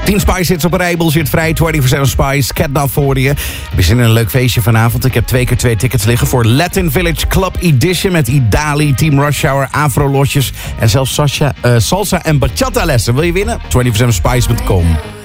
10 Spice hits op een rij, zit vrij, 24/7 Spice, Catnap voor je. We zijn in een leuk feestje vanavond. Ik heb 2 keer 2 tickets liggen voor Latin Village Club Edition met Idali, Team Rush Hour, Afro-losjes en zelfs salsa en bachata lessen. Wil je winnen? 24/7spice.com.